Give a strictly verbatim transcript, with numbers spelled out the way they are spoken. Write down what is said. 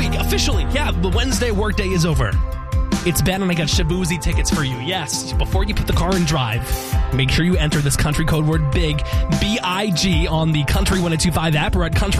week, officially. Yeah, the Wednesday workday is over. It's Ben, and I got Shabuzi tickets for you. Yes, before you put the car in drive, make sure you enter this country code word BIG, B I G, on the Country ten twenty-five app or at country